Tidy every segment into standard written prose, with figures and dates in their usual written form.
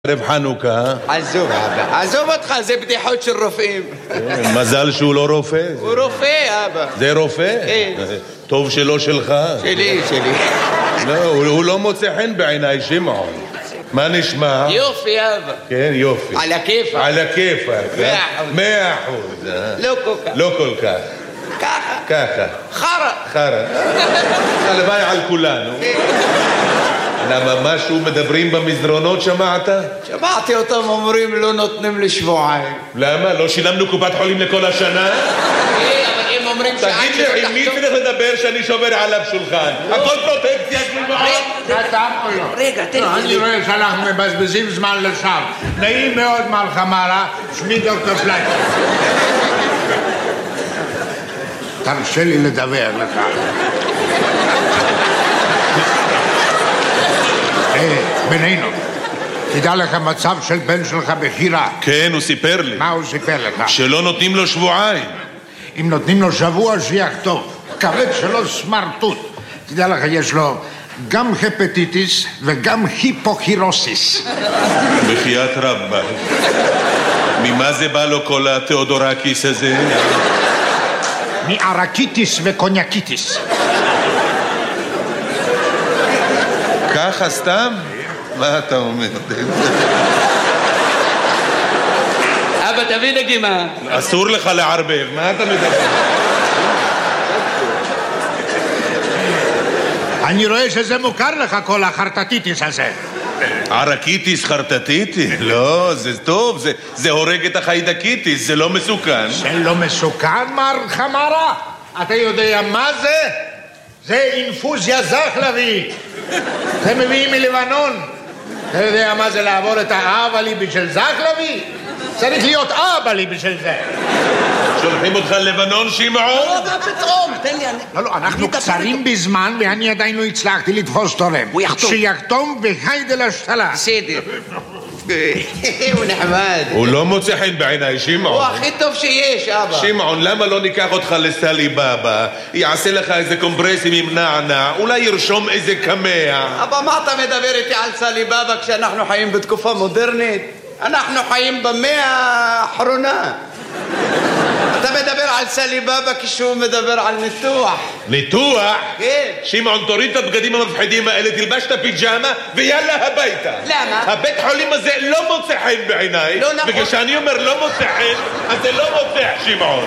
ערב חנוכה. עזוב אבא, עזוב אותך, זה בדיחות של רופאים. מזל שהוא לא רופא. הוא רופא אבא. זה רופא? כן. טוב שלא שלך. שלי. לא, הוא לא מוצא חן בעיניי, שמעון. מה נשמע? יופי אבא. כן, יופי. על הכיפה. על הכיפה. 100%. לא כל כך. ככה. חרא. הלוואי על כולנו. למה משהו מדברים במסדרונות, שמעת? שמעתי אותם אומרים לא נותנים לי שבועיים. למה? לא שילמנו קופת חולים לכל השנה? אבל הם אומרים תגיד לי, עם מי צריך לדבר שאני שובר עליו שולחן? הכל פרוטקציה רגע, תן לי. אני רואה שאנחנו מבזבזים זמן לשווא. נעים מאוד מר חמרה, שמי דוקטור פלייק. תרשה לי לדבר לך. בינינו, תדע לך מצב של בן שלך בחירה. כן, הוא סיפר לי. מה הוא סיפר לך? שלא נותנים לו שבועיים. אם נותנים לו שבוע שיחטוף. כבד שלו סמרטוט. תדע לך, יש לו גם הפטיטיס וגם היפוקריוסיס. בחיית רבא. ממה זה בא לו כל התיאודורקיס הזה? מערקיטיס וקוניאקיטיס. ככה סתם? מה אתה אומר? אבא תביא נגימה. אסור לך לערבב, מה אתה מדבר? אני רואה שזה מוכר לך כל החרטטיטיס הזה. ערקיטיס חרטטיטיס? לא, זה טוב, זה הורג את החיידקיטיס, זה לא מסוכן. זה לא מסוכן מר חמרה? אתה יודע מה זה? זה אינפוזיה זחלבית. זה מביאים מלבנון. אתה יודע מה זה לעבור את האבלי בשל זחלבי? צריך להיות אבלי בשל זה. שולחים אותך ללבנון, שמעון? לא, פתאום, תן לי. לא, אנחנו קצרים בזמן ואני עדיין לא הצלחתי לתפוס תורם. הוא יחתום. שיחתום בהיידל השתלה. בסדר. הוא נחמד. הוא לא מוצא חן בעיניי, שמעון. הוא הכי טוב שיש, אבא. שמעון, למה לא ניקח אותך לסלי בבא? יעשה לך איזה קומפרסים עם נענע, אולי ירשום איזה קמע. אבא, מה אתה מדבר איתי על סלי בבא כשאנחנו חיים בתקופה מודרנית? אנחנו חיים במאה האחרונה. אתה מדבר על סלי בבא כשהוא מדבר על ניתוח. ניתוח? כן. שמעון, תוריד את הבגדים המפחידים האלה, תלבש את הפיג'מה ויאללה הביתה. למה? הבית חולים הזה לא מוצא חן בעיניי. לא נכון. וכשאני אומר לא מוצא חן, אז זה לא מוצא, שמעון.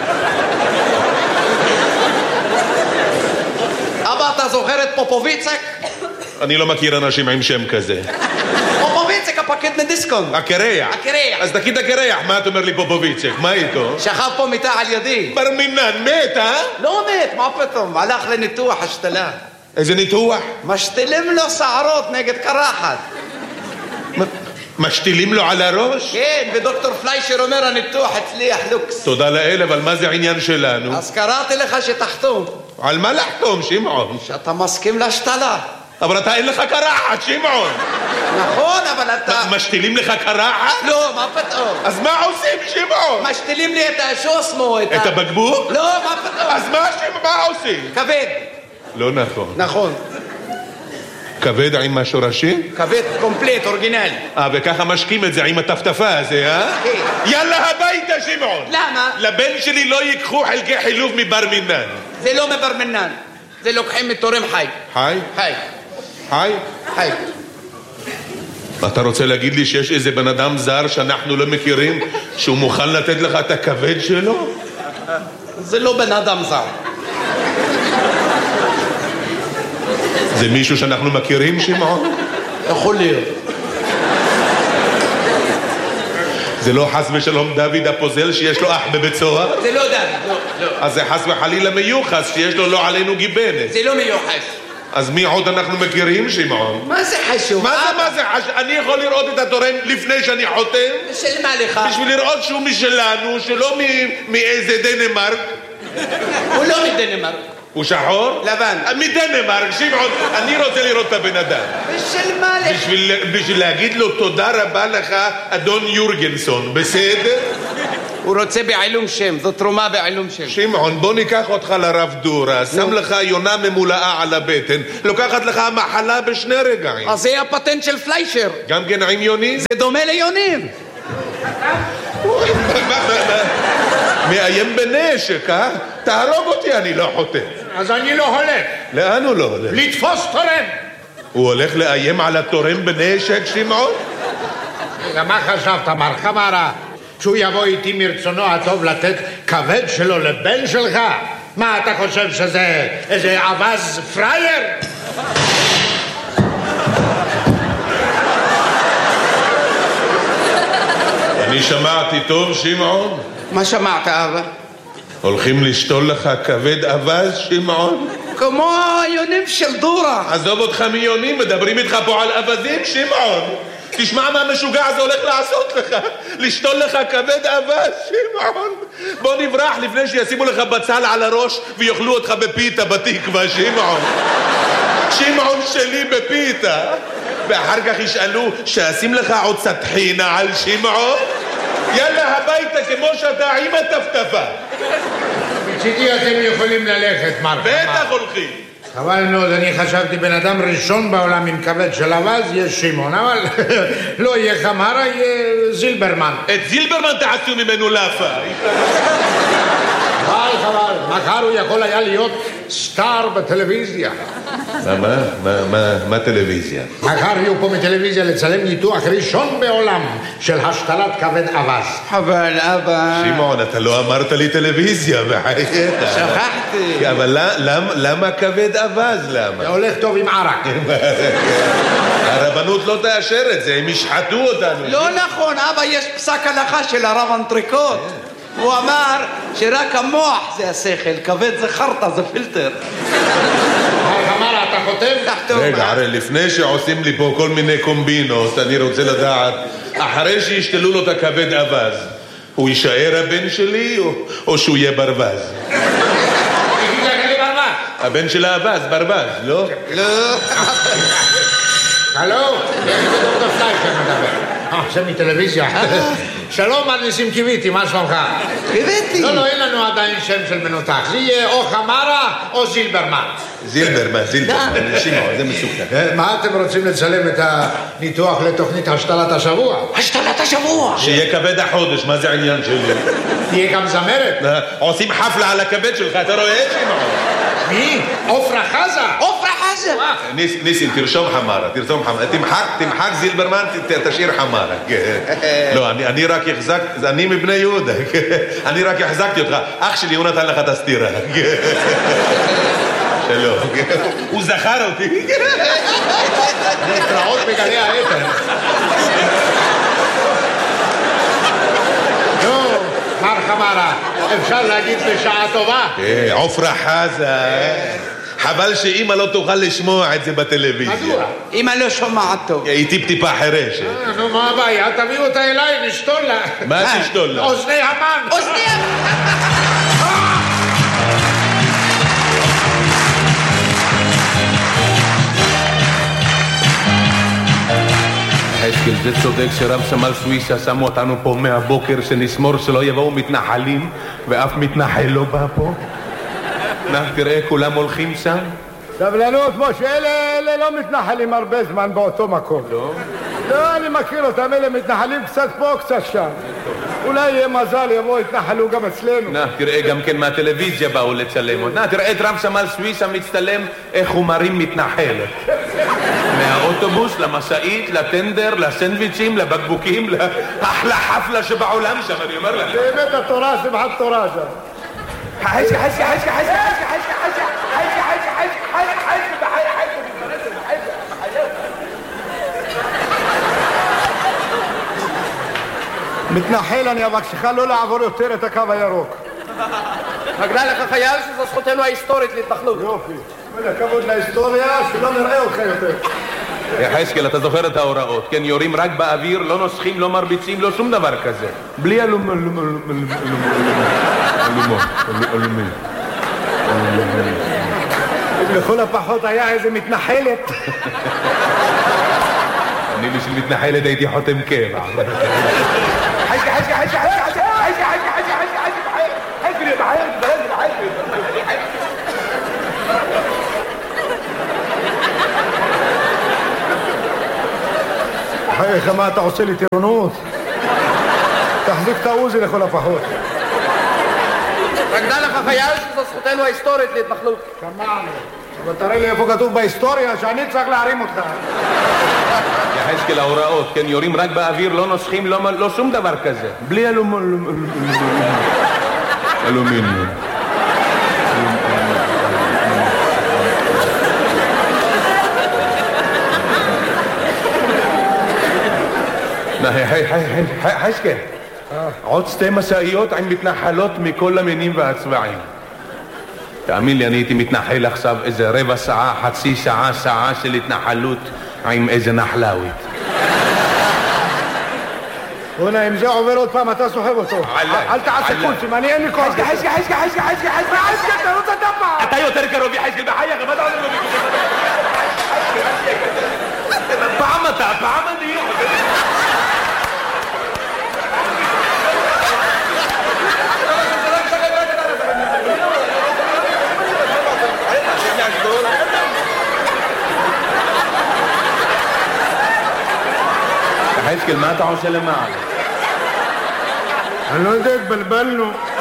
אבא, אתה זוכר את פופוביצק? אני לא מכיר אנשים עם שם כזה. פופוביצק, הפקיד מדיסקונט. הקרח. אז תגיד הקרח, מה אתה אומר לי פופוביצק? מה איתו? שכב פה מיטה על ידי. בר מינן, מת, אה? לא מת, מה פתאום? הלך לניתוח השתלה. איזה ניתוח? משתילים לו שערות נגד קרחת. משתילים לו על הראש? כן, ודוקטור פליישר אומר הניתוח הצליח לוקס. תודה לאל, אבל מה זה העניין שלנו? אז קראתי לך שתחתום. על מה לחתום, שמעון? שאתה מסכים להשתלה. אבל אתה אין לך קרחת, שמעון. נכון, אבל אתה... משתילים לך קרחת? לא, מה פתאום? אז מה עושים, שמעון? משתילים לי את השוסמו, את הבקבוק? לא, מה פתאום? אז מה עושים? כבד. לא נכון. נכון. כבד עם השורשים? כבד קומפלט, אורגינלי. וככה משקים את זה עם הטפטפה הזה, אה? כן. יאללה הביתה, שמעון. למה? לבן שלי לא ייקחו חלקי חילוף מבר מינן. זה לא מבר מינן. זה לוקחים מתורם חי. חי? חי. אתה רוצה להגיד לי שיש איזה בן אדם זר שאנחנו לא מכירים שהוא מוכן לתת לך את הכבד שלו? זה לא בן אדם זר. זה מישהו שאנחנו מכירים, שמעון? יכול להיות. זה לא חס ושלום דוד הפוזל שיש לו אח בבית סוהר? זה לא דוד, לא. אז זה חס וחלילה מיוחס שיש לו לא עלינו גיבנת. זה לא מיוחס. אז מי עוד אנחנו מכירים, שמעון? מה זה חשוב? מה זה חשוב? אני יכול לראות את התורם לפני שאני חותם? של מה לך? בשביל לראות שהוא משלנו, שלא מאיזה דנמרק. הוא לא מדנמרק. הוא שחור? לבן. מדנמרק, שמעון, אני רוצה לראות את הבן אדם. בשביל מה לך? בשביל להגיד לו תודה רבה לך, אדון יורגנסון, בסדר? הוא רוצה בעילום שם, זו תרומה בעילום שם. שמעון, בוא ניקח אותך לרב דורה, שם לך יונה ממולאה על הבטן, לוקחת לך המחלה בשני רגעים. אז זה הפטנט של פליישר. גם כן עם יונים? זה דומה ליונים. מאיים בנשק, אה? תהרוג אותי, אני לא חותם. אז אני לא הולך. לאן הוא לא הולך? לתפוס תורם. הוא הולך לאיים על התורם בנשק, שמעון? מה חשבת, מר חמרה? שהוא יבוא איתי מרצונו הטוב לתת כבד שלו לבן שלך? מה, אתה חושב שזה איזה אבז פרייר? אני שמעתי טוב, שמעון? מה שמעת, אבא? הולכים לשתול לך כבד אבז, שמעון? כמו היונים של דורה. עזוב אותך מיונים, מדברים איתך פה על אבזים, שמעון. תשמע מה המשוגע הזה הולך לעשות לך. לשתול לך כבד אבז, שמעון. בוא נברח לפני שישימו לך בצל על הראש ויאכלו אותך בפיתה בתקווה, שמעון. שמעון שלי בפיתה. ואחר כך ישאלו שאשים לך עוד סטחינה על שמעון. יאללה הביתה כמו שאתה עם הטפטפה. מצידי אתם יכולים ללכת, מר חמרה. בטח הולכים. חבל מאוד, אני חשבתי בן אדם ראשון בעולם עם כבד של אבז יש שמעון, אבל לא יהיה חמרה, יהיה זילברמן. את זילברמן תעשו ממנו לאפה. חבל, מחר הוא יכול היה להיות סטאר בטלוויזיה. מה טלוויזיה? מחר יהיו פה מטלוויזיה לצלם ניתוח ראשון בעולם של השתלת כבד אבז. אבל אבא... שמעון, אתה לא אמרת לי טלוויזיה, בחייך. שכחתי. אבל למה כבד אבז? למה? זה הולך טוב עם ערק. הרבנות לא תאשר את זה, הם ישחטו אותנו. לא נכון, אבא, יש פסק הלכה של הרב אנטריקוט. הוא אמר שרק המוח זה השכל, כבד זה חרטה, זה פילטר. חמרה, אתה חותם? רגע, הרי לפני שעושים לי פה כל מיני קומבינות, אני רוצה לדעת, אחרי שישתלו לו את הכבד אבז, הוא יישאר הבן שלי או שהוא יהיה ברווז? הבן של האבז, ברווז, לא? לא. הלו, זה דוקטור פליישר מדבר. זה מטלוויזיה. שלום, מר ניסים קיוויתי, מה שלומך? קיוויתי. לא, אין לנו עדיין שם של מנותח. זה יהיה או חמרה או זילברמן. זילברמן, שמעון, זה מסוכן. מה אתם רוצים לצלם את הניתוח לתוכנית השתלת השבוע? השתלת השבוע. שיהיה כבד החודש, מה זה העניין שלי? תהיה גם זמרת. עושים חפלה על הכבד שלך, אתה רואה, שמעון? מי? עופרה חזה. עופרה חזה. ניסים, תרשום חמרה, תמחק זילברמן, תשאיר חמרה. לא, אני רק החזקתי, אני מבני יהודה, אני רק החזקתי אותך, אח שלי הוא נתן לך את הסתירה. שלום, הוא זכר אותי. להתראות בגלי האתר. נו, מר חמרה, אפשר להגיד בשעה טובה? עופרה חזה. חבל שאמא לא תוכל לשמוע את זה בטלוויזיה. מדוע? אמא לא שומעת טוב. היא טיפ-טיפה חירשת. נו, מה הבעיה? תביאו אותה אליי, נשתול לה. מה תשתול לה? אוזני המן. אוזני המן. חשקל, זה צודק שרב סמל סוויסה שמו אותנו פה מהבוקר שנסמור שלא יבואו מתנחלים ואף מתנחל לא בא פה. תראה, כולם הולכים שם. סבלנות, משה, אלה לא מתנחלים הרבה זמן באותו מקום. לא? לא, אני מכיר אותם, אלה מתנחלים קצת פה, קצת שם. אולי יהיה מזל, יבואו, יתנחלו גם אצלנו. תראה, גם כן מהטלוויזיה באו לצלם עוד. תראה את רב סמל סוויסה מצטלם איך הוא מרים מתנחל. מהאוטובוס, למשאית, לטנדר, לסנדוויצ'ים, לבקבוקים, לאחלה חפלה שבעולם שם, אני אומר לך. באמת התורה, שמחת תורה שם. מתנחל, אני אבקשך לא לעבור יותר את הקו הירוק. מגלה לך חייל שזו זכותנו ההיסטורית להתנחלות. יופי. כבוד להיסטוריה, שלא נראה אותך יותר. יחזקאל, אתה זוכר את ההוראות, כן? יורים רק באוויר, לא נוסחים, לא מרביצים, לא שום דבר כזה. בלי לכל הפחות היה איזה מתנחלת. אני בשביל מתנחלת הייתי חותם קבע. حقيقة ما تعوصلي تيرونوت تحزيك تاوزي لكل فحوت رجدالة ففياش تصحتين وهيستوريت ليت مخلوق كمان بطاري لي فوق كتب بهيستوريا عشان نتساق لعريم אותך يا حزق الأوراقات كان يوريم רק באוויר, לא נוסחים, לא שום דבר כזה. בלי אלומיניום. חזקה, עוד שתי משאיות עם מתנחלות מכל המינים והצבעים. תאמין לי, אני הייתי מתנחל עכשיו איזה רבע שעה, חצי שעה, שעה של התנחלות עם איזה נחלאווית. הונה, אם זה עובר עוד פעם, אתה סוחב אותו. אל תעשה קולצים, אני אין לי כוח. חזקה, אתה רוצה דפה. אתה יותר קרוב יחזקאל בחייך, מה אתה עולה לו ביקוש? פעם אתה, פעם אני. חזקאל, מה אתה עושה למעלה? אני לא יודע, התבלבלנו.